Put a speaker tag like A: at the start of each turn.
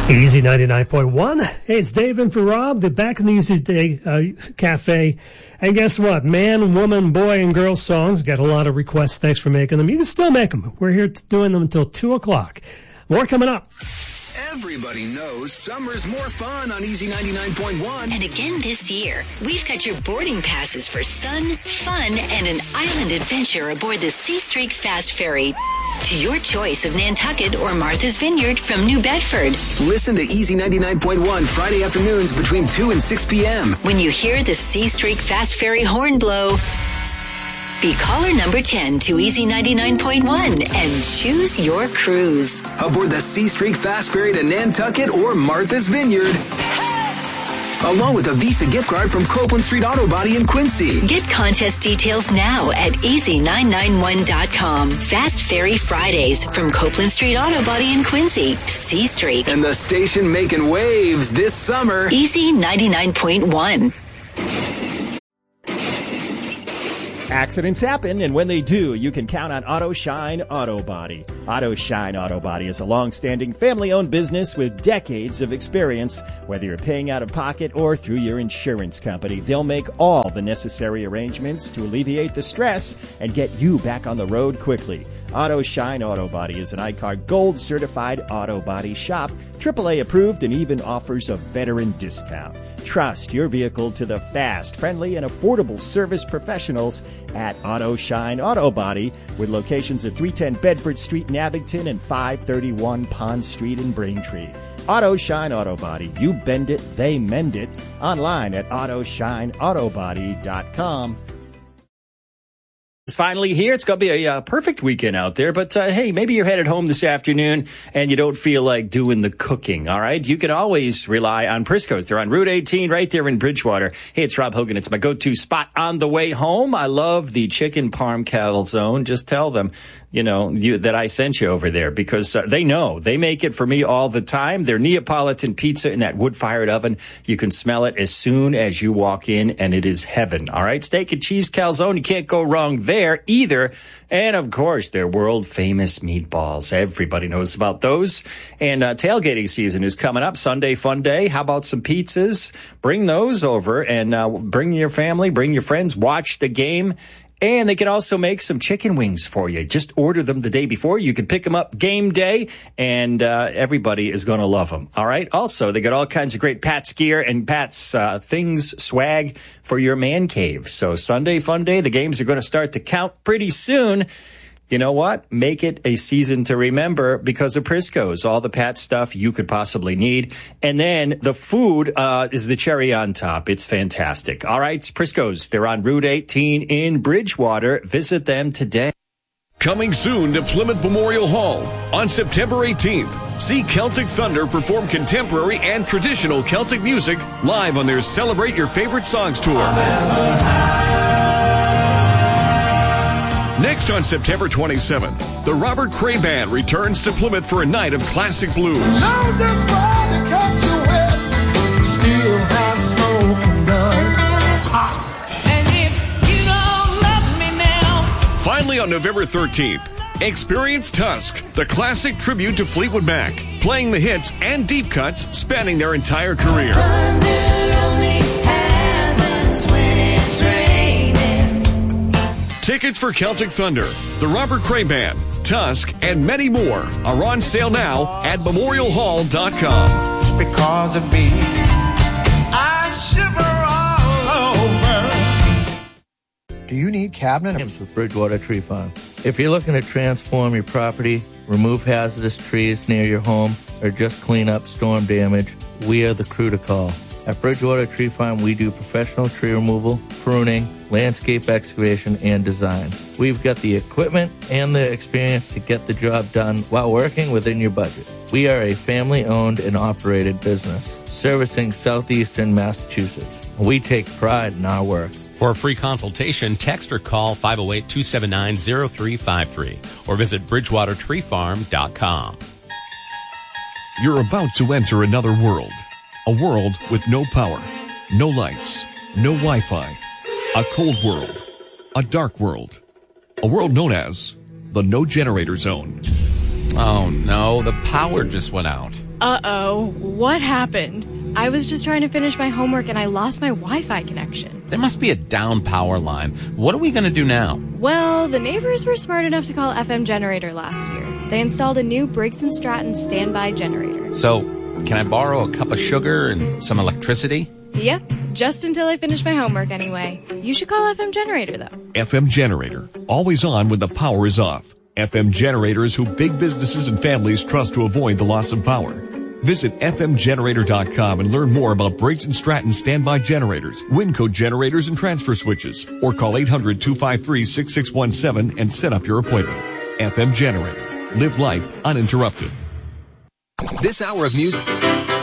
A: Easy 99.1. Hey, it's Dave in for Rob. They're back in the Easy Day Cafe. And guess what? Man, woman, boy, and girl songs. Got a lot of requests. Thanks for making them. You can still make them. We're here doing them until 2 o'clock. More coming up.
B: Everybody knows summer's more fun on Easy 99.1.
C: And again this year, we've got your boarding passes for sun, fun, and an island adventure aboard the Sea Streak Fast Ferry to your choice of Nantucket or Martha's Vineyard from New Bedford.
B: Listen to Easy 99.1 Friday afternoons between 2 and 6 p.m.
C: When you hear the Sea Streak Fast Ferry horn blow, be caller number 10 to Easy 99.1 and choose your cruise.
B: Aboard the Sea Streak Fast Ferry to Nantucket or Martha's Vineyard. Along with a Visa gift card from Copeland Street Auto Body in Quincy.
C: Get contest details now at easy991.com. Fast Ferry Fridays from Copeland Street Auto Body in Quincy. Sea Streak.
B: And the station making waves this summer.
C: Easy 99.1.
D: Accidents happen, and when they do, you can count on Auto Shine Auto Body. Auto Shine Auto Body is a long-standing family-owned business with decades of experience. Whether you're paying out of pocket or through your insurance company, they'll make all the necessary arrangements to alleviate the stress and get you back on the road quickly. Auto Shine Auto Body is an ICAR Gold certified auto body shop, AAA approved, and even offers a veteran discount. Trust your vehicle to the fast, friendly, and affordable service professionals at Auto Shine Auto Body, with locations at 310 Bedford Street in Abington and 531 Pond Street in Braintree. Auto Shine Auto Body. You bend it, they mend it. Online at AutoshineAutobody.com.
E: It's finally here. It's going to be a perfect weekend out there. But, hey, maybe you're headed home this afternoon and you don't feel like doing the cooking, all right? You can always rely on Prisco's. They're on Route 18 right there in Bridgewater. Hey, it's Rob Hogan. It's my go-to spot on the way home. I love the chicken parm calzone. Just tell them, that I sent you over there because they know. They make it for me all the time. Their Neapolitan pizza in that wood-fired oven, you can smell it as soon as you walk in, and it is heaven, all right? Steak and cheese calzone, you can't go wrong there either. And, of course, their world-famous meatballs. Everybody knows about those. And tailgating season is coming up. Sunday fun day. How about some pizzas? Bring those over and bring your family, bring your friends, watch the game. And they can also make some chicken wings for you. Just order them the day before. You can pick them up game day, and everybody is going to love them. All right? Also, they got all kinds of great Pat's gear and Pat's things, swag for your man cave. So Sunday fun day. The games are going to start to count pretty soon. You know what? Make it a season to remember because of Prisco's. All the Pat stuff you could possibly need. And then the food is the cherry on top. It's fantastic. All right, it's Prisco's. They're on Route 18 in Bridgewater. Visit them today.
F: Coming soon to Plymouth Memorial Hall on September 18th. See Celtic Thunder perform contemporary and traditional Celtic music live on their Celebrate Your Favorite Songs tour. Next on September 27th, the Robert Cray Band returns to Plymouth for a night of classic blues.
G: I'm just trying to catch you with, still hot smoking gun. And if you don't love me now.
F: Finally on November 13th, experience Tusk, the classic tribute to Fleetwood Mac, playing the hits and deep cuts spanning their entire career. Tickets for Celtic Thunder, the Robert Cray Band, Tusk, and many more are on sale now at memorialhall.com.
G: Just because of me, I shiver all over.
H: Do you need cabinets?
I: With Bridgewater Tree Farm. If you're looking to transform your property, remove hazardous trees near your home, or just clean up storm damage, we are the crew to call. At Bridgewater Tree Farm, we do professional tree removal, pruning, landscape excavation, and design. We've got the equipment and the experience to get the job done while working within your budget. We are a family-owned and operated business servicing southeastern Massachusetts. We take pride in our work.
J: For a free consultation, text or call 508-279-0353 or visit BridgewaterTreeFarm.com.
F: You're about to enter another world. A world with no power, no lights, no Wi-Fi. A cold world. A dark world. A world known as the No Generator Zone.
J: Oh, no, the power just went out.
H: Uh-oh, what happened? I was just trying to finish my homework and I lost my Wi-Fi connection.
J: There must be a down power line. What are we going to do now?
H: Well, the neighbors were smart enough to call FM Generator last year. They installed a new Briggs & Stratton standby generator.
J: So, can I borrow a cup of sugar and some electricity?
H: Yep, just until I finish my homework anyway. You should call FM Generator, though.
F: FM Generator. Always on when the power is off. FM Generator is who big businesses and families trust to avoid the loss of power. Visit fmgenerator.com and learn more about Briggs & Stratton standby generators, WinCode generators, and transfer switches. Or call 800-253-6617 and set up your appointment. FM Generator. Live life uninterrupted.
B: This hour of music